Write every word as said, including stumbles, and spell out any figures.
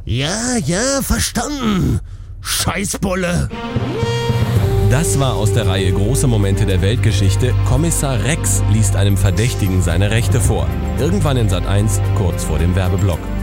Ja, ja, verstanden. Scheißbolle. Das war aus der Reihe Große Momente der Weltgeschichte. Kommissar Rex liest einem Verdächtigen seine Rechte vor. Irgendwann in Sat eins, kurz vor dem Werbeblock.